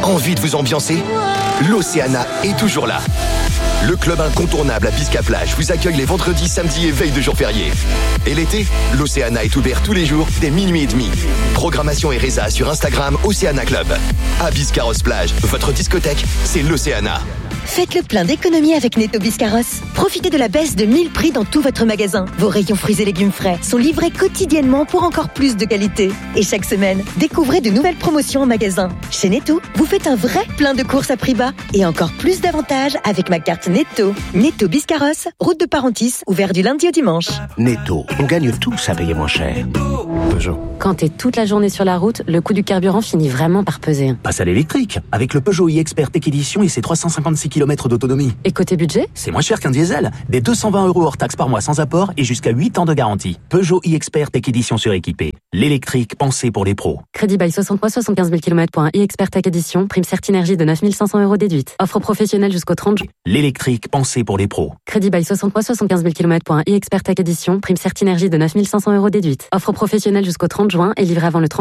Envie de vous ambiancer? L'Océana est toujours là. Le club incontournable à Bisca-Plage vous accueille les vendredis, samedis et veilles de jours fériés. Et l'été, l'Océana est ouvert tous les jours dès minuit et demi. Programmation et résa sur Instagram Océana Club. À Biscarrosse-Plage, votre discothèque, c'est l'Océana. Faites le plein d'économies avec Netto Biscarrosse. Profitez de la baisse de 1000 prix dans tout votre magasin. Vos rayons fruits et légumes frais sont livrés quotidiennement pour encore plus de qualité. Et chaque semaine, découvrez de nouvelles promotions en magasin. Chez Netto, vous faites un vrai plein de courses à prix bas et encore plus d'avantages avec ma carte Netto. Netto Biscarrosse, route de Parentis, ouvert du lundi au dimanche. Netto, on gagne tous à payer moins cher. Peugeot. Quand t'es toute la journée sur la route, le coût du carburant finit vraiment par peser. Passe à l'électrique, avec le Peugeot e-Expert Tech Edition et ses 356 km d'autonomie. Et côté budget? C'est moins cher qu'un diesel. Des 220 € hors taxe par mois sans apport et jusqu'à 8 ans de garantie. Peugeot e-Expert Tech Edition suréquipé. L'électrique pensé pour les pros. Crédit bail 60 mois, 75 000 km pour un e-Expert Tech Edition. Prime Certinergie de 9 500 € déduite. Offre professionnelle jusqu'au 30 juin. L'électrique pensé pour les pros. Crédit bail 60 mois, 75 000 km pour un e-Expert Tech Edition. Prime Certinergie de 9 500 € déduite. Offre professionnelle jusqu'au 30 juin et livré avant le 30